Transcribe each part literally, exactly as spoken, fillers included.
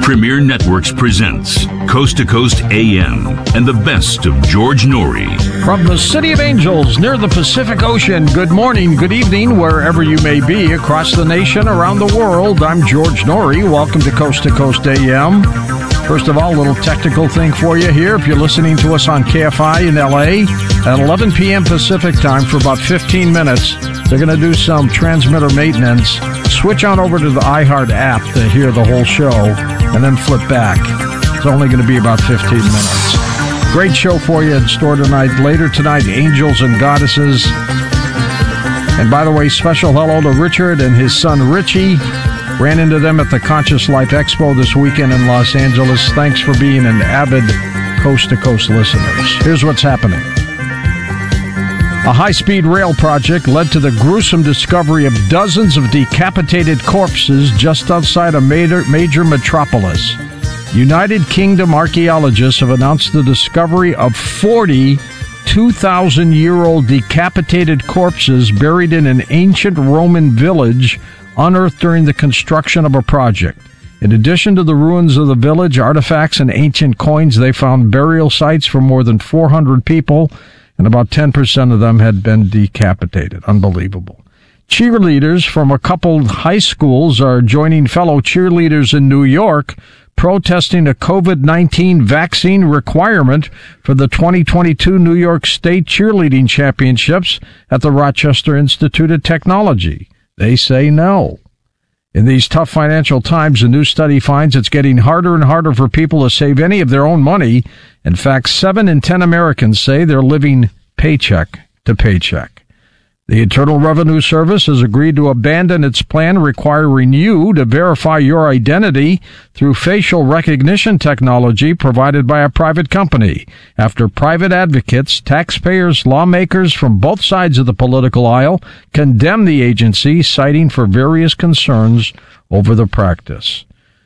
Premier Networks presents Coast to Coast A M and the best of George Noory. From the City of Angels near the Pacific Ocean, good morning, good evening, wherever you may be across the nation, around the world. I'm George Noory. Welcome to Coast to Coast A M. First of all, a little technical thing for you here. If you're listening to us on K F I in L A at eleven p.m. Pacific time for about fifteen minutes, they're going to do some transmitter maintenance. Switch on over to the iHeart app to hear the whole show, and then flip back. It's only going to be about fifteen minutes. Great show for you in store tonight. Later tonight, Angels and Goddesses. And by the way, special hello to Richard and his son Richie. Ran into them at the Conscious Life Expo this weekend in Los Angeles. Thanks for being an avid Coast to Coast listeners. Here's what's happening. A high-speed rail project led to the gruesome discovery of dozens of decapitated corpses just outside a major, major metropolis. United Kingdom archaeologists have announced the discovery of forty two thousand year old decapitated corpses buried in an ancient Roman village unearthed during the construction of a project. In addition to the ruins of the village, artifacts, and ancient coins, they found burial sites for more than four hundred people, and about ten percent of them had been decapitated. Unbelievable. Cheerleaders from a couple high schools are joining fellow cheerleaders in New York, protesting a COVID nineteen vaccine requirement for the twenty twenty-two New York State Cheerleading Championships at the Rochester Institute of Technology. They say no. In these tough financial times, a new study finds it's getting harder and harder for people to save any of their own money. In fact, seven in ten Americans say they're living paycheck to paycheck. The Internal Revenue Service has agreed to abandon its plan requiring you to verify your identity through facial recognition technology provided by a private company, after private advocates, taxpayers, lawmakers from both sides of the political aisle condemn the agency, citing for various concerns over the practice.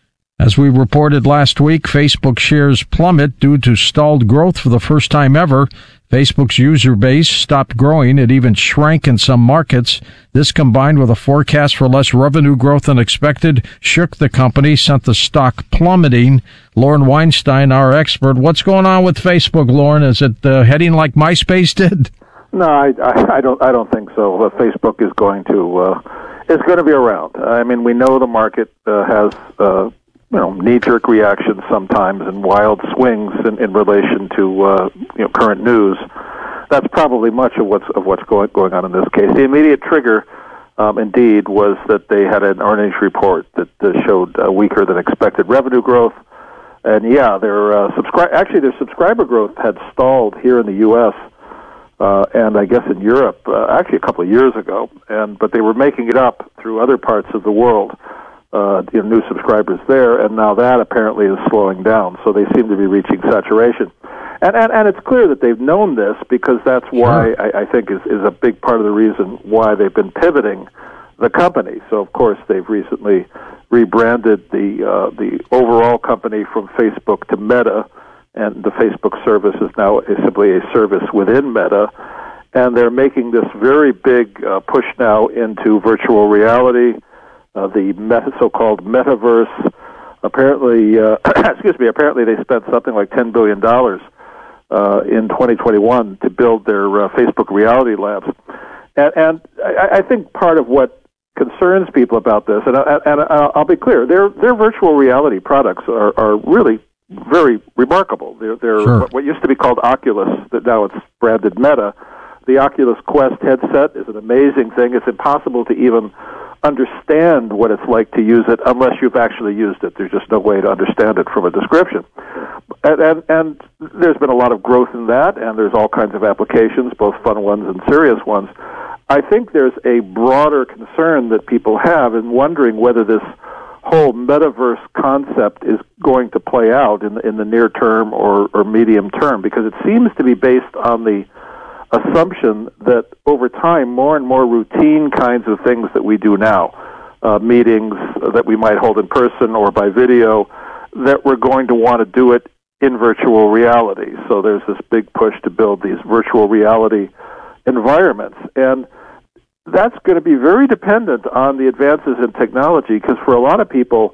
As we reported last week, Facebook shares plummet due to stalled growth for the first time ever. Facebook's user base stopped growing. It even shrank in some markets. This, combined with a forecast for less revenue growth than expected, shook the company, sent the stock plummeting. Lauren Weinstein, our expert. What's going on with Facebook, Lauren? Is it uh, heading like MySpace did? No, I, I, I don't. I don't think so. Uh, Facebook is going to uh, is going to be around. I mean, we know the market uh, has uh, you know knee-jerk reactions sometimes and wild swings in, in relation to uh, you know current news. That's probably much of what's of what's going going on in this case. The immediate trigger, um, indeed, was that they had an earnings report that uh, showed uh, weaker than expected revenue growth, and yeah, their uh, subscri- actually their subscriber growth had stalled here in the U S Uh, and I guess in Europe, uh, actually a couple of years ago, and but they were making it up through other parts of the world, uh, you know, new subscribers there, and now that apparently is slowing down. So they seem to be reaching saturation, and and, and it's clear that they've known this, because that's why Sure. I, I think is is a big part of the reason why they've been pivoting the company. So of course they've recently rebranded the uh, the overall company from Facebook to Meta. And the Facebook service is now a, simply a service within Meta, and they're making this very big uh, push now into virtual reality, uh, the meta, so-called metaverse. Apparently, uh, excuse me. Apparently, they spent something like ten billion dollars uh, in twenty twenty-one to build their uh, Facebook Reality Labs, and, and I, I think part of what concerns people about this, and, I, and I'll be clear, their their virtual reality products are, are really very remarkable. They're, they're Sure. what, what used to be called Oculus, that now it's branded Meta. The Oculus Quest headset is an amazing thing. It's impossible to even understand what it's like to use it unless you've actually used it. There's just no way to understand it from a description. And, and, and there's been a lot of growth in that, and there's all kinds of applications, both fun ones and serious ones. I think there's a broader concern that people have in wondering whether this whole metaverse concept is going to play out in the, in the near term or, or medium term, because it seems to be based on the assumption that over time more and more routine kinds of things that we do now, uh, meetings that we might hold in person or by video, that we're going to want to do it in virtual reality. So there's this big push to build these virtual reality environments, and that's going to be very dependent on the advances in technology, because for a lot of people,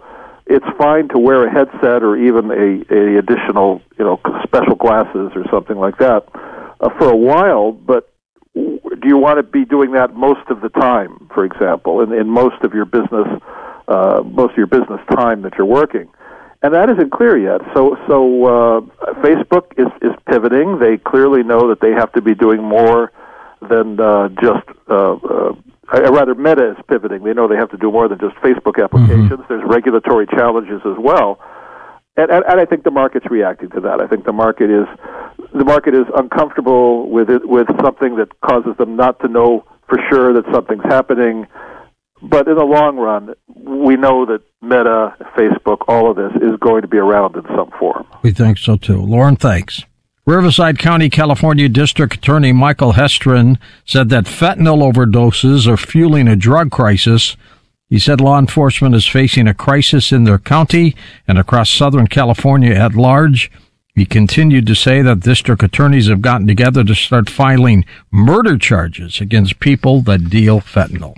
it's fine to wear a headset or even a, a additional, you know, special glasses or something like that uh, for a while, but do you want to be doing that most of the time, for example, in, in most of your business, uh, most of your business time that you're working? And that isn't clear yet. So, so uh, Facebook is, is pivoting. They clearly know that they have to be doing more than uh, just, uh, uh, or rather, Meta is pivoting. They know they have to do more than just Facebook applications. Mm-hmm. There's regulatory challenges as well. And, and, and I think the market's reacting to that. I think the market is the market is uncomfortable with it, with something that causes them not to know for sure that something's happening. But in the long run, we know that Meta, Facebook, all of this is going to be around in some form. We think so, too. Lauren, thanks. Riverside County, California District Attorney Michael Hestrin said that fentanyl overdoses are fueling a drug crisis. He said law enforcement is facing a crisis in their county and across Southern California at large. He continued to say that district attorneys have gotten together to start filing murder charges against people that deal fentanyl.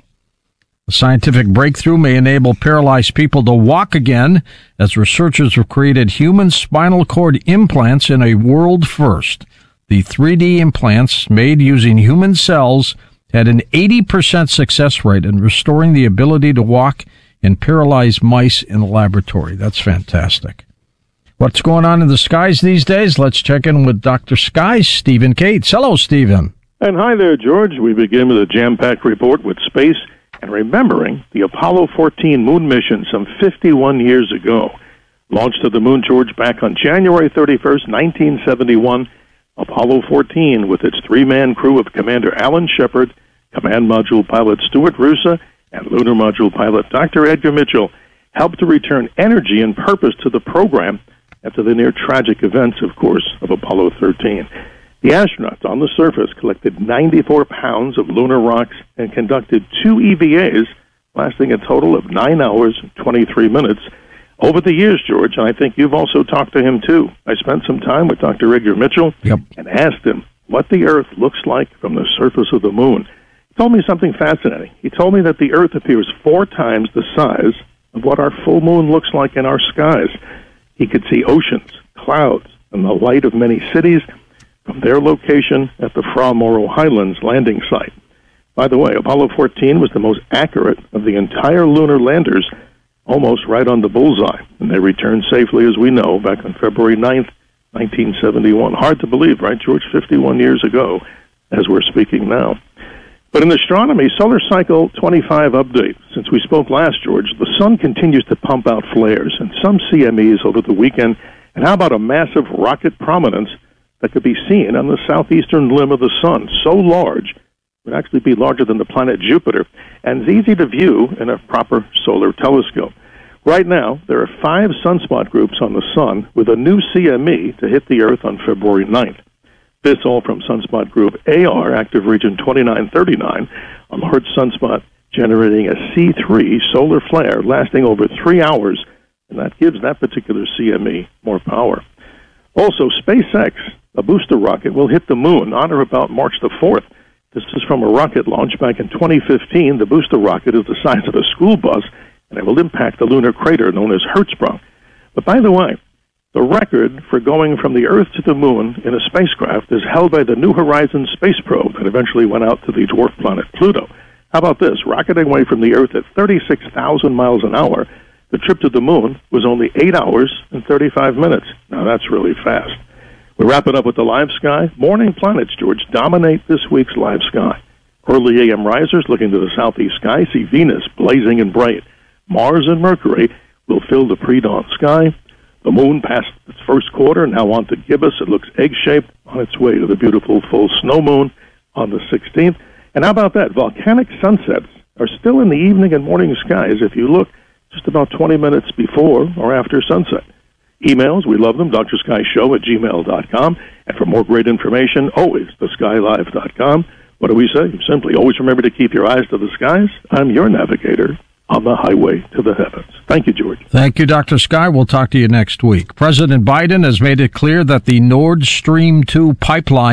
A scientific breakthrough may enable paralyzed people to walk again, as researchers have created human spinal cord implants in a world first. The three D implants, made using human cells, had an eighty percent success rate in restoring the ability to walk in paralyzed mice in a laboratory. That's fantastic. What's going on in the skies these days? Let's check in with Doctor Skies, Stephen Cates. Hello, Stephen. And hi there, George. We begin with a jam-packed report with space and remembering the Apollo fourteen moon mission some fifty-one years ago. Launched to the moon, George, back on January thirty-first, nineteen seventy-one, Apollo fourteen, with its three-man crew of Commander Alan Shepard, Command Module Pilot Stuart Roosa, and Lunar Module Pilot Doctor Edgar Mitchell, helped to return energy and purpose to the program after the near-tragic events, of course, of Apollo thirteen. The astronauts on the surface collected ninety-four pounds of lunar rocks and conducted two E V As lasting a total of nine hours and twenty-three minutes. Over the years, George, and I think you've also talked to him too, I spent some time with Doctor Edgar Mitchell yep. and asked him what the Earth looks like from the surface of the moon. He told me something fascinating. He told me that the Earth appears four times the size of what our full moon looks like in our skies. He could see oceans, clouds, and the light of many cities from their location at the Fra Mauro Highlands landing site. By the way, Apollo fourteen was the most accurate of the entire lunar landers, almost right on the bullseye, and they returned safely, as we know, back on February ninth, nineteen seventy-one. Hard to believe, right, George? fifty-one years ago, as we're speaking now. But in astronomy, Solar Cycle twenty-five update. Since we spoke last, George, the sun continues to pump out flares, and some C M Es over the weekend. And how about a massive rocket prominence that could be seen on the southeastern limb of the sun, so large, it would actually be larger than the planet Jupiter, and it's easy to view in a proper solar telescope. Right now, there are five sunspot groups on the sun with a new C M E to hit the Earth on February ninth. This all from sunspot group A R, active region twenty-nine thirty-nine, a large sunspot generating a C three solar flare lasting over three hours, and that gives that particular C M E more power. Also, SpaceX, a booster rocket, will hit the moon on or about March the fourth. This is from a rocket launch back in twenty fifteen. The booster rocket is the size of a school bus, and it will impact the lunar crater known as Hertzsprung. But by the way, the record for going from the Earth to the moon in a spacecraft is held by the New Horizons space probe that eventually went out to the dwarf planet Pluto. How about this? Rocketing away from the Earth at thirty-six thousand miles an hour, the trip to the moon was only eight hours and thirty-five minutes. Now, that's really fast. We wrap it up with the live sky. Morning planets, George, dominate this week's live sky. Early A M risers looking to the southeast sky see Venus blazing and bright. Mars and Mercury will fill the pre-dawn sky. The moon passed its first quarter, now on to gibbous. It looks egg-shaped on its way to the beautiful full snow moon on the sixteenth. And how about that? Volcanic sunsets are still in the evening and morning skies if you look just about twenty minutes before or after sunset. Emails, we love them, D R Sky Show at gmail dot com. And for more great information, always the sky live dot com. What do we say? Simply always remember to keep your eyes to the skies. I'm your navigator on the highway to the heavens. Thank you, George. Thank you, Doctor Sky. We'll talk to you next week. President Biden has made it clear that the Nord Stream two pipeline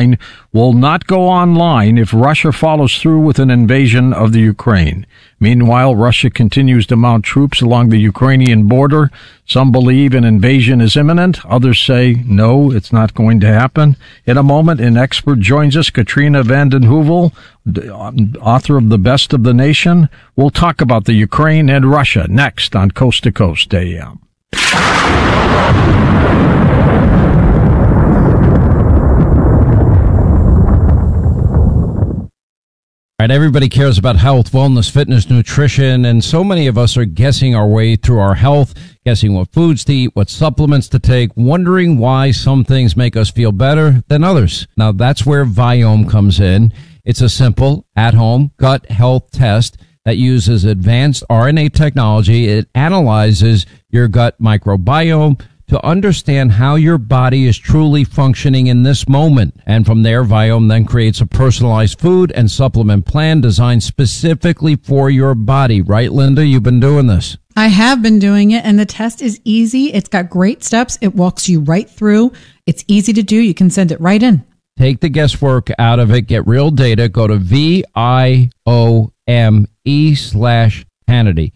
will not go online if Russia follows through with an invasion of the Ukraine. Meanwhile, Russia continues to mount troops along the Ukrainian border. Some believe an invasion is imminent. Others say, no, it's not going to happen. In a moment, an expert joins us, Katrina vanden Heuvel, author of The Best of the Nation. We'll talk about the Ukraine and Russia next on Coast to Coast A M. All right, everybody cares about health, wellness, fitness, nutrition, and so many of us are guessing our way through our health, guessing what foods to eat, what supplements to take, wondering why some things make us feel better than others. Now, that's where Viome comes in. It's a simple, at-home gut health test that uses advanced R N A technology. It analyzes your gut microbiome to understand how your body is truly functioning in this moment. And from there, Viome then creates a personalized food and supplement plan designed specifically for your body. Right, Linda? You've been doing this. I have been doing it, and the test is easy. It's got great steps. It walks you right through. It's easy to do. You can send it right in. Take the guesswork out of it. Get real data. Go to V I O M E slash Hannity.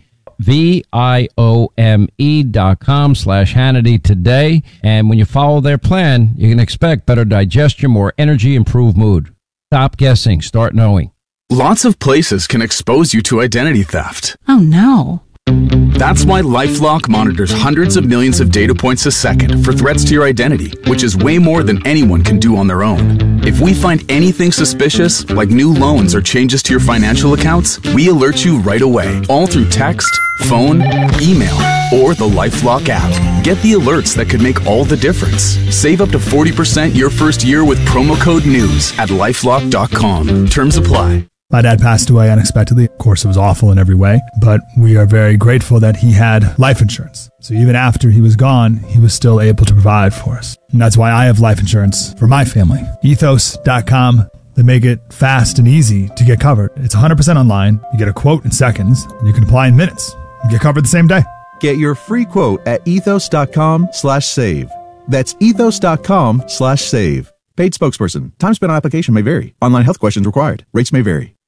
V-I-O-M-E dot com slash Hannity today. And when you follow their plan, you can expect better digestion, more energy, improved mood. Stop guessing. Start knowing. Lots of places can expose you to identity theft. Oh, no. That's why LifeLock monitors hundreds of millions of data points a second for threats to your identity, which is way more than anyone can do on their own. If we find anything suspicious, like new loans or changes to your financial accounts, we alert you right away, all through text, phone, email, or the LifeLock app. Get the alerts that could make all the difference. Save up to forty percent your first year with promo code NEWS at lifelock dot com. Terms apply. My dad passed away unexpectedly. Of course, it was awful in every way, but we are very grateful that he had life insurance. So even after he was gone, he was still able to provide for us. And that's why I have life insurance for my family. ethos dot com. They make it fast and easy to get covered. It's one hundred percent online. You get a quote in seconds, and you can apply in minutes. You get covered the same day. Get your free quote at ethos dot com slash save. That's ethos dot com slash save. Paid spokesperson. Time spent on application may vary. Online health questions required. Rates may vary.